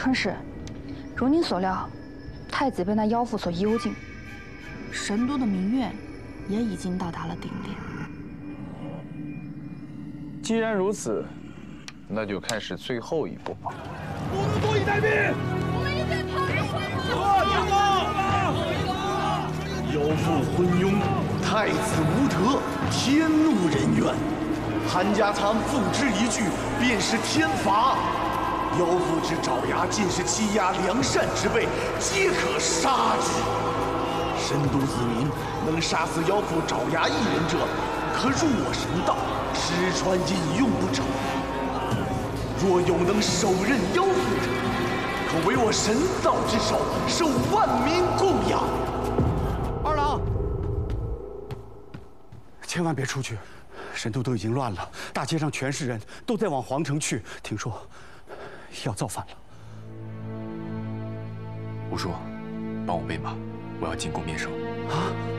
春氏，如您所料，太子被那妖妇所幽禁，神都的民怨也已经到达了顶点。 既然如此，那就开始最后一步吧。 不能坐以待毙！我们应该跑！ 妖妇昏庸，太子无德，天怒人怨。韩家仓付之一炬，便是天罚。妖妇之爪牙，尽是欺压良善之辈，皆可杀之。神都子民能杀死妖妇爪牙一人者，可入我神道，吃穿饮用不愁。若有能手刃妖妇者，可为我神道之首，受万民供养。 二郎，千万别出去，神都已经乱了，大街上全是人，都在往皇城去。听说要造反了。 吴叔，帮我备马，我要进宫面圣。 啊！